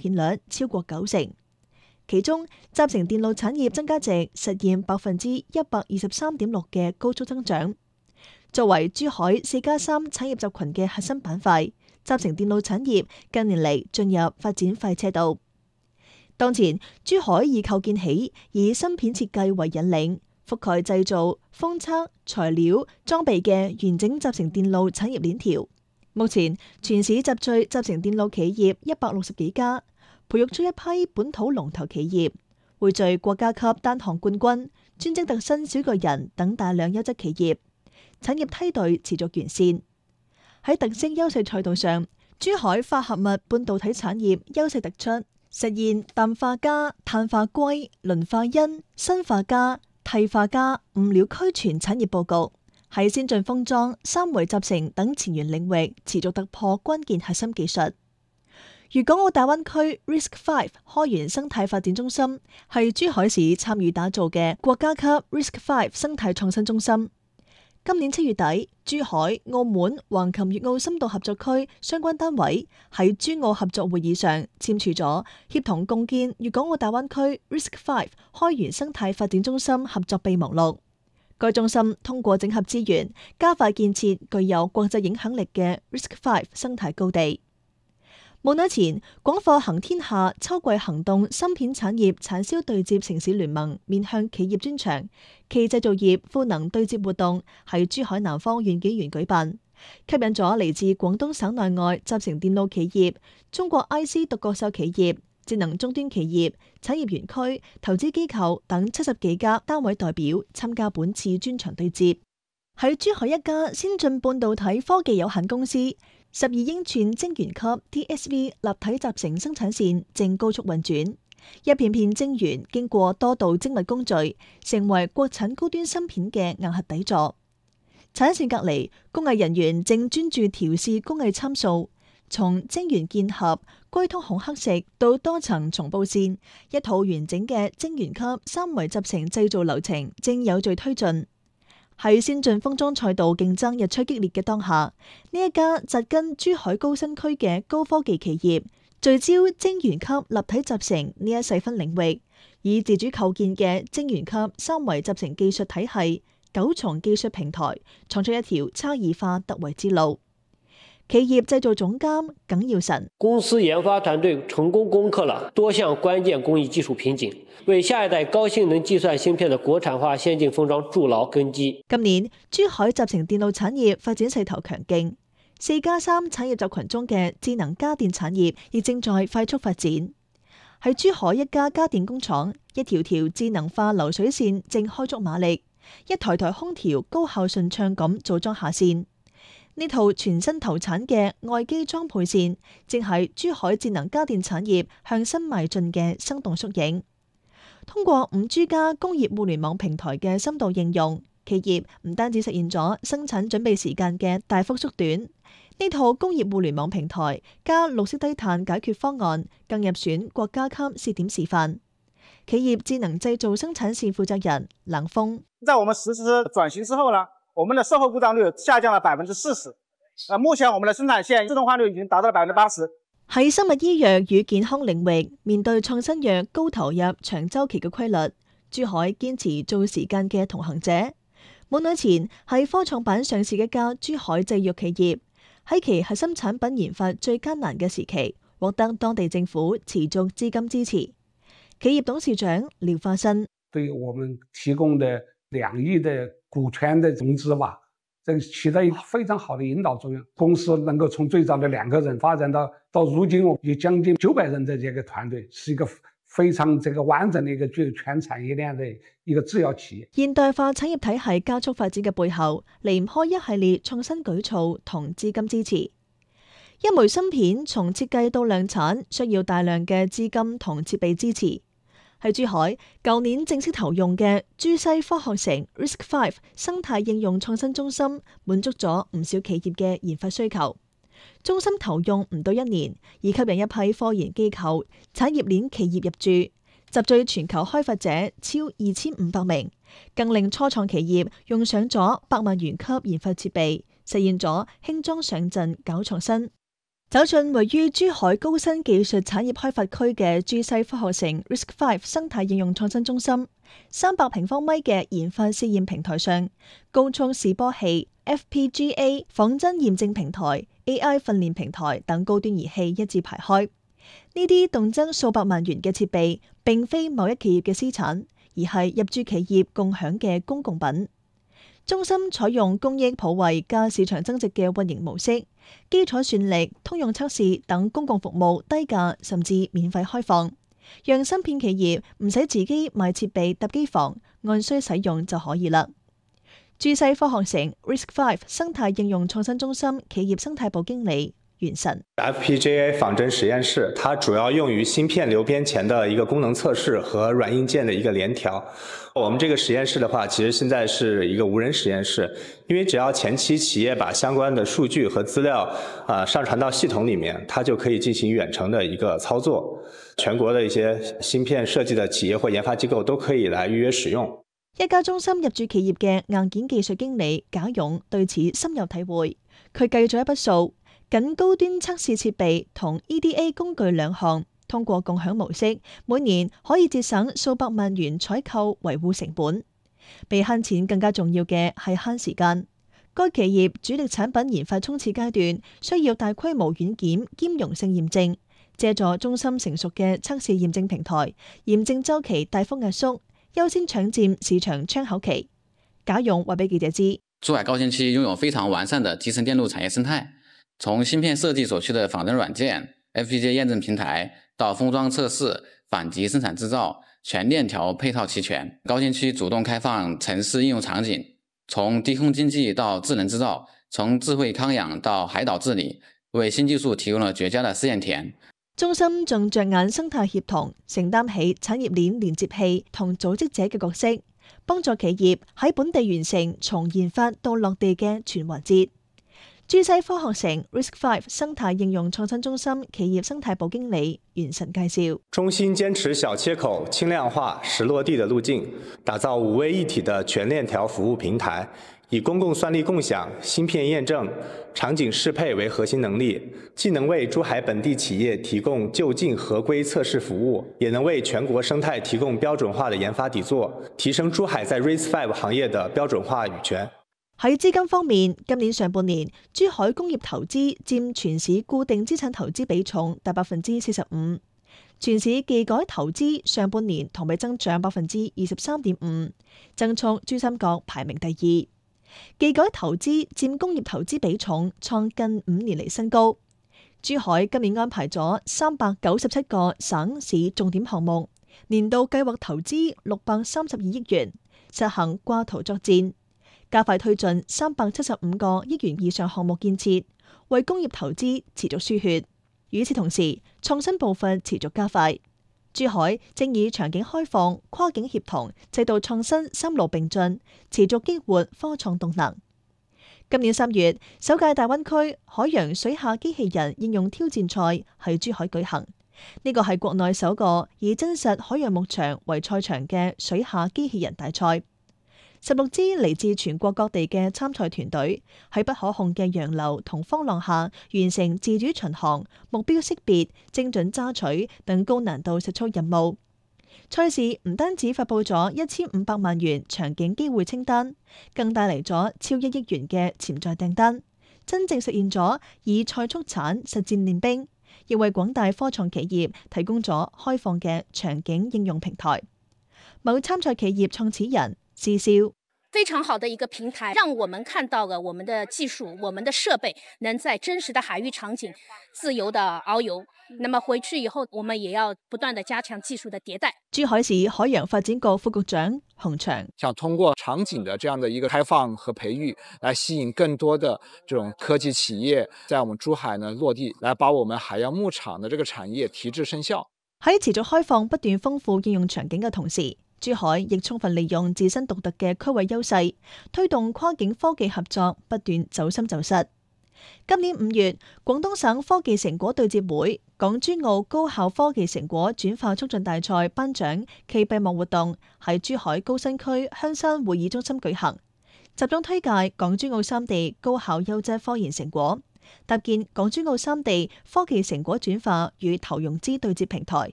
片率超過90%。其中，集成電路產業增加值實現123.6%嘅高速增長。作為珠海4+3產業集群嘅核心板塊，集成電路產業近年嚟進入發展快車道。當前，珠海已構建起以芯片設計為引領，覆蓋製造、封測、材料、裝備嘅完整集成電路產業鏈條。目前，全市集聚集成電路企業160幾家，培育出一批本土龍頭企業，匯聚國家級單項冠軍、專精特新小巨人等大量優質企業，產業梯隊持續完善。喺特色優勢賽道上，珠海化合物半導體產業優勢突出，實現氮化鎵、碳化硅、磷化铟、砷化鎵、銻化鎵5料俱全產業佈局，喺先進封裝、三維集成等前沿領域持續突破關鍵核心技術。粵港澳大灣區 RISC-V 開源生態發展中心係珠海市參與打造嘅國家級 RISC-V 生態創新中心。今年7月底，珠海、澳門、橫琴粵澳深度合作區相關單位喺珠澳合作會議上簽署咗協同共建粵港澳大灣區 RISC-V 開源生態發展中心合作備忘錄。該中心通過整合資源，加快建設具有國際影響力嘅 RISC-V 生態高地。冇耐前，廣貨行天下秋季行動芯片產業產銷對接城市聯盟面向企業專場暨製造業賦能對接活動喺珠海南方縣紀園舉辦，吸引咗嚟自廣東省內外集成電路企業、中國 IC 獨角獸企業、智能終端企業、產業園區、投資機構等70幾家單位代表參加本次專場對接。喺珠海一家先進半導體科技有限公司，12英寸晶圓級 TSV 立體集成生產線正高速運轉，一片片晶圓經過多道精密工序，成為國產高端芯片嘅硬核底座。產線隔離，工藝人員正專注調試工藝參數，從晶圓鍵合、龜通孔刻蝕到多層重布線，一套完整嘅晶圓級三維集成製造流程正有序推進。喺先進封裝賽道競爭日趨激烈嘅當下，呢一家扎根珠海高新區嘅高科技企業，聚焦晶圓級立體集成呢一細分領域，以自主構建嘅晶圓級三維集成技術體系、9重技術平台，創出一條差異化突圍之路。企業製造總監耿耀臣： 公司研發團隊成功攻克了多項關鍵工藝技術瓶頸，為下一代高性能計算芯片的國產化先進封裝築牢根基。 今年珠海集成電路產業發展勢頭強勁，4+3產業集群中嘅智能家電產業亦正在快速發展。喺珠海一家家電工廠，一條條智能化流水線正開足馬力，一台台空調高效順暢咁組裝下線。呢套全新投產嘅外機裝配線，正係珠海智能家電產業向新邁進嘅生動縮影。通過5G 加工業互聯網平台嘅深度應用，企業唔單止實現咗生產準備時間嘅大幅縮短，呢套工業互聯網平台加綠色低碳解決方案，更入選國家級試點示範。企業智能製造生產線負責人冷鋒： 在我們實施轉型之後呢，我們的售後故障率下降了40%。目前我們的生產線自動化率已經達到了80%。 喺生物醫藥與健康領域，面對創新藥高投入、長週期嘅規律，珠海堅持做時間嘅同行者。冇耐前喺科創板上市一家珠海製藥企業，喺其核心產品研發最艱難嘅時期，獲得當地政府持續資金支持。企業董事長廖化新： 對我們提供的2億的股權的融資吧，這起到一個非常好的引導作用。公司能夠從最早的2個人發展到如今有將近900人的這個團隊，是一個非常完整的一個具有全產業鏈的一個製藥企業。 現代化產業體系加速發展嘅背後，離唔開一系列創新舉措同資金支持。一枚芯片從設計到量產，需要大量嘅資金同設備支持。喺珠海，舊年正式投用嘅珠西科學城 RISC-V 生態應用創新中心，滿足咗唔少企業嘅研發需求。中心投用唔到1年，已吸引一批科研機構、產業鏈企業入駐，集聚全球開發者超2500名，更令初創企業用上咗100萬元級研發設備，實現咗輕裝上陣搞創新。 走進位於珠海高新技術產業開發區嘅珠西科學城 RISC-V 生態應用創新中心，300平方米嘅研發試驗平台上，高速示波器、FPGA 仿真驗證平台、AI 訓練平台等高端儀器一字排開。呢啲動輒數百萬元嘅設備，並非某一企業嘅私產，而係入駐企業共享嘅公共品。中心採用公益普惠加市場增值嘅運營模式，基礎算力、通用測試等公共服務低價甚至免費開放，讓芯片企業唔使自己買設備搭機房，按需使用就可以啦。珠西科學城 RISC-V 生態應用創新中心企業生態部經理袁晨 FPGA 仿真實驗室，它主要用於芯片流邊前的一個功能測試和軟硬件的一個聯調。我們這個實驗室的話，其實現在是一個無人實驗室，因為只要前期企業把相關的數據和資料上傳到系統裡面，它就可以進行遠程的一個操作。全國的一些芯片設計的企業或研發機構都可以來預約使用。 一家中心入駐企業嘅硬件技術經理賈勇對此深有體會，佢計咗一筆數。僅高端測試設備同 EDA 工具兩項，通過共享模式，每年可以節省數百萬元採購維護成本。比慳錢更加重要嘅係慳時間。該企業主力產品研發衝刺階段，需要大規模軟件兼容性驗證，借助中心成熟嘅測試驗證平台，驗證週期大幅壓縮，優先搶佔市場窗口期。賈勇話俾記者知， 珠海高新區擁有非常完善的集成電路產業生態。從芯片設計所需的仿真軟件、FPGA 驗證平台到封裝測試、反擊生產製造，全鏈條配套齊全。高新區主動開放城市應用場景，從低空經濟到智能製造，從智慧康養到海島治理，為新技術提供了絕佳的試驗田。 中心仲着眼生態協同，承擔起產業鏈連接器同組織者嘅角色，幫助企業喺本地完成從研發到落地嘅全環節。珠西科學城 RISC-V 生態應用創新中心企業生態部經理袁晨介紹， 中心堅持小切口、輕量化、實落地的路徑，打造五位一體的全鏈條服務平台，以公共算力共享、芯片驗證、場景適配為核心能力，既能為珠海本地企業提供就近合規測試服務，也能為全國生態提供標準化的研發底座，提升珠海在 RISC-V 行業的標準化語權。 喺資金方面，今年上半年珠海工業投資佔全市固定資產投資比重達45%，全市技改投資上半年同比增長23.5%，增速珠三角排名第二。技改投資佔工業投資比重創近5年嚟新高。珠海今年安排咗397個省市重點項目，年度計劃投資632億元，實行掛圖作戰。加快推進375個億元以上項目建設，為工業投資持續輸血。與此同時，創新步伐持續加快。珠海正以場景開放、跨境協同、制度創新三路並進，持續激活科創動能。今年3月，首屆大灣區海洋水下機器人應用挑戰賽喺珠海舉行。呢個係國內首個以真實海洋牧場為賽場嘅水下機器人大賽。16支嚟自全國各地嘅參賽團隊喺不可控嘅洋流同風浪下完成自主巡航、目標識別、精準揸取等高難度實操任務。賽事唔單止發佈咗1500萬元場景機會清單，更帶嚟咗超1億元嘅潛在訂單，真正實現咗以賽速產實戰練兵，亦為廣大科創企業提供咗開放嘅場景應用平台。某參賽企業創始人施瀟， 非常好的一個平台，讓我們看到了我們的技術、我們的設備能在真實的海域場景自由的遨遊。那麼回去以後，我們也要不斷的加強技術的迭代。 珠海市海洋發展局副局長洪祥， 想通過場景的這樣的一個開放和培育，來吸引更多的這種科技企業在我們珠海呢落地，來把我們海洋牧場的這個產業提質生效。 喺持續開放不斷豐富應用場景嘅同時，珠海亦充分利用自身獨特嘅區位優勢，推動跨境科技合作不斷走深走實。今年5月，廣東省科技成果對接會港珠澳高校科技成果轉化促進大賽頒獎暨閉幕活動喺珠海高新區香山會議中心舉行，集中推介港珠澳3地高校優質科研成果， 搭建港珠澳三地科技成果轉化與投融資對接平台，